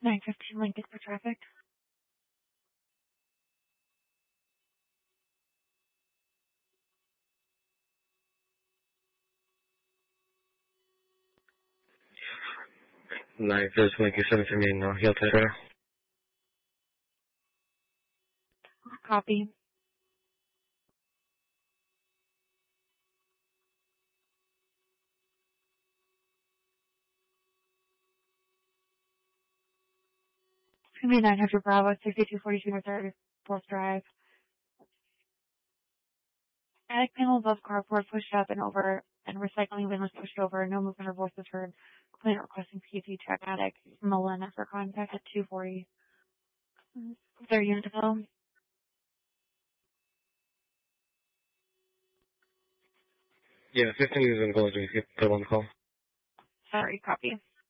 915 Lincoln for traffic. Nine first Lincoln 778 North Hill Trail. Copy. It's going to be 900 Bravo, 6242 North Air Force Drive. Attic panel above carport pushed up and over, and recycling bin was pushed over. No movement or voices heard. Complainant requesting PFU check attic. Milena for contact at 240. Their unit bill. Yeah, 15 is in the village. Get the one call. Sorry, copy.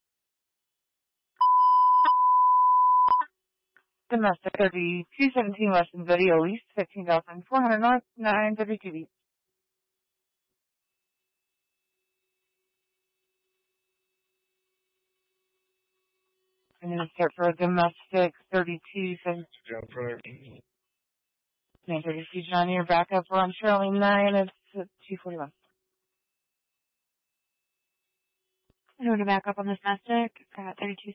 Domestic 3217 Western Video East, 15,400 North, 932 East. I'm going to start for a domestic 32. Jump front. 932 John, you're back up. We're on Shirley 9. It's 241. I'm going to back up on this domestic at 32